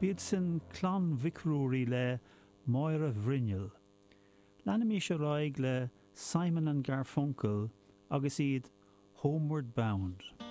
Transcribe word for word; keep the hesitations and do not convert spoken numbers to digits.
Bíad sin clán vicrúí le Moira Bhrinneal. Leanna mí se ráig le Simon and Garfunkel agus iad Homeward Bound.